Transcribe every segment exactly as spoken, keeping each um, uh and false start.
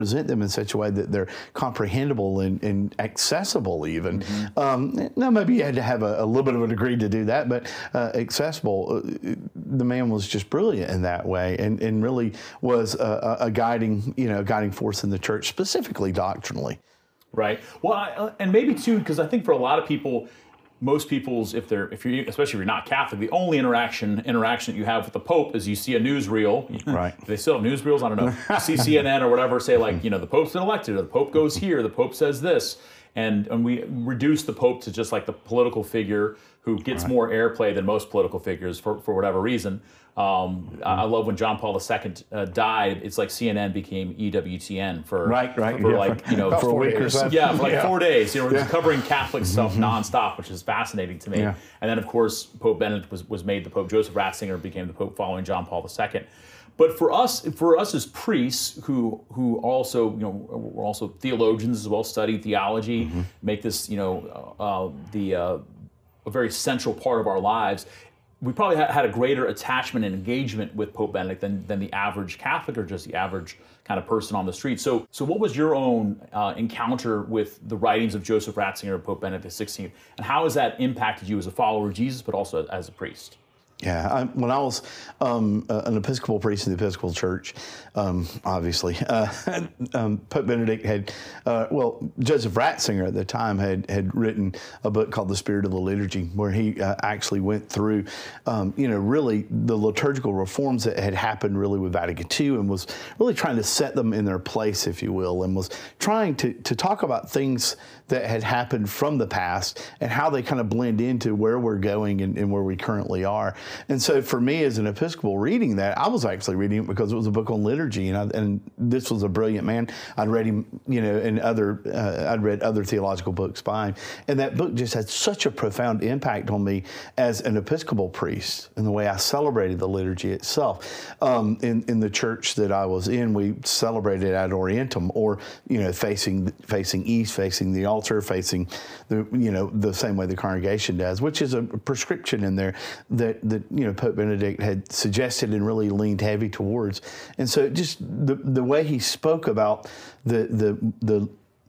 present them in such a way that they're comprehensible and, and accessible even. Mm-hmm. um, now, maybe you had to have a, a little bit of a degree to do that, but uh, accessible. Uh, the man was just brilliant in that way, and, and really was a, a guiding, you know, guiding force in the church, specifically doctrinally. Right. Well, I, and maybe too, because I think for a lot of people, most people's, if they're, if you're, especially if you're not Catholic, the only interaction interaction that you have with the Pope is you see a newsreel. Right. Do they still have newsreels? I don't know. You see C N N or whatever say like, you know, the Pope's been elected, or the Pope goes here, the Pope says this, and and we reduce the Pope to just like the political figure who gets right. more airplay than most political figures for for whatever reason. Um, mm-hmm. I love when John Paul the Second uh, died. It's like C N N became E W T N for right, right, for yeah, like for, you know for a week or so. Yeah, for like yeah. four days. You know, yeah. covering Catholic stuff mm-hmm. nonstop, which is fascinating to me. Yeah. And then of course Pope Benedict was was made the Pope. Joseph Ratzinger became the Pope following John Paul the Second. But for us, for us as priests who who also, you know, we're also theologians as well, study theology, mm-hmm. make this, you know, uh, the uh, a very central part of our lives. We probably had a greater attachment and engagement with Pope Benedict than, than the average Catholic or just the average kind of person on the street. So, so what was your own uh, encounter with the writings of Joseph Ratzinger and Pope Benedict the sixteenth, and how has that impacted you as a follower of Jesus, but also as a priest? Yeah, I, when I was um, uh, an Episcopal priest in the Episcopal Church, um, obviously, uh, um, Pope Benedict had, uh, well, Joseph Ratzinger at the time had had written a book called The Spirit of the Liturgy, where he uh, actually went through, um, you know, really the liturgical reforms that had happened really with Vatican Two, and was really trying to set them in their place, if you will, and was trying to, to talk about things that had happened from the past and how they kind of blend into where we're going and, and where we currently are. And so for me as an Episcopal reading that, I was actually reading it because it was a book on liturgy, and, I, and this was a brilliant man. I'd read him, you know, in other, uh, I'd read other theological books by him. And that book just had such a profound impact on me as an Episcopal priest and the way I celebrated the liturgy itself. Um, in, in the church that I was in, we celebrated ad orientem, or, you know, facing, facing east, facing the altar, facing the, you know, the same way the congregation does, which is a prescription in there that, that you know, Pope Benedict had suggested and really leaned heavy towards. And so just the the way he spoke about the the the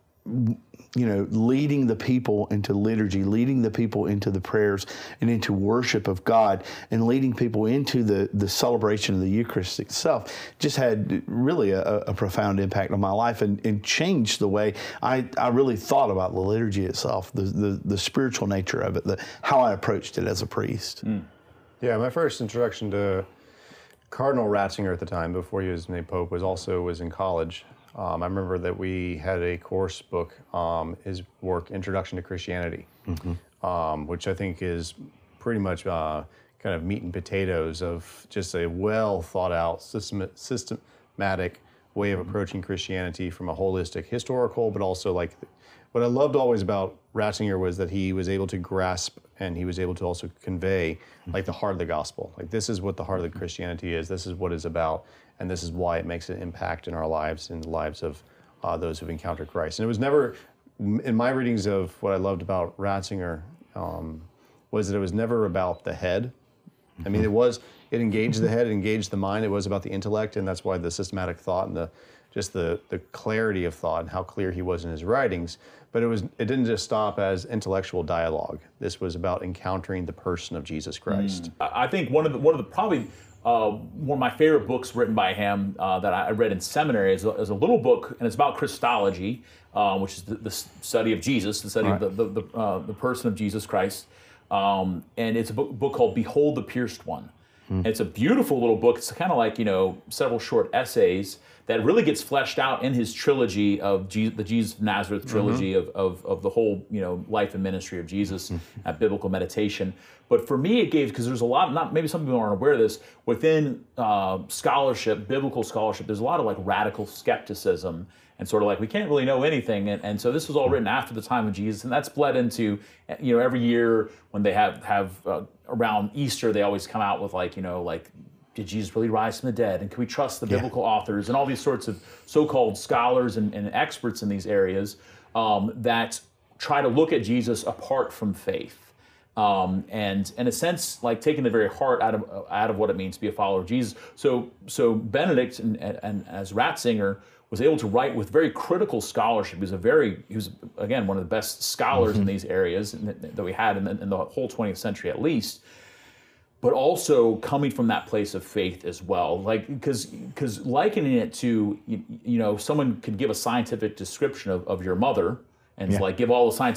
you know, leading the people into liturgy, leading the people into the prayers and into worship of God, and leading people into the, the celebration of the Eucharist itself, just had really a, a profound impact on my life, and, and changed the way I, I really thought about the liturgy itself, the, the, the spiritual nature of it, the, how I approached it as a priest. Mm. Yeah, my first introduction to Cardinal Ratzinger at the time, before he was made Pope, was also was in college. Um, I remember that we had a course book, um, his work, Introduction to Christianity, mm-hmm. um, which I think is pretty much uh, kind of meat and potatoes of just a well thought out, system, systematic way of approaching Christianity from a holistic, historical, but also like, what I loved always about Ratzinger was that he was able to grasp and he was able to also convey like the heart of the gospel. Like, this is what the heart of the Christianity is, this is what it's about, and this is why it makes an impact in our lives and the lives of uh, those who've encountered Christ. And it was never, in my readings of what I loved about Ratzinger, um, was that it was never about the head. I mean, it was, it engaged the head, it engaged the mind, it was about the intellect, and that's why the systematic thought and the just the, the clarity of thought and how clear he was in his writings. But it was it didn't just stop as intellectual dialogue. This was about encountering the person of Jesus Christ. Mm. I think one of the one of the probably uh, one of my favorite books written by him uh, that I read in seminary is a, is a little book, and it's about Christology, uh, which is the, the study of Jesus, the study right. of the the, the, uh, the person of Jesus Christ. Um, and it's a book, book called Behold the Pierced One. Mm. It's a beautiful little book. It's kind of like, you know, several short essays that really gets fleshed out in his trilogy of Jesus, the Jesus of Nazareth trilogy mm-hmm. of, of of the whole, you know, life and ministry of Jesus, mm-hmm. at biblical meditation. But for me, it gave, because there's a lot, not maybe some people aren't aware of this, within uh, scholarship, biblical scholarship, there's a lot of like radical skepticism and sort of like, we can't really know anything. And, and so this was all written after the time of Jesus, and that's bled into, you know, every year when they have, have uh, around Easter, they always come out with like, you know, like, did Jesus really rise from the dead? And can we trust the biblical yeah. authors? And all these sorts of so-called scholars and, and experts in these areas um, that try to look at Jesus apart from faith. Um, and in a sense, like taking the very heart out of out of what it means to be a follower of Jesus. So so Benedict and, and, and as Ratzinger was able to write with very critical scholarship. He was a very, he was again one of the best scholars mm-hmm. in these areas that we had in the, in the whole twentieth century at least. But also coming from that place of faith as well, like because because likening it to you, you know someone could give a scientific description of, of your mother and yeah. like give all the scientific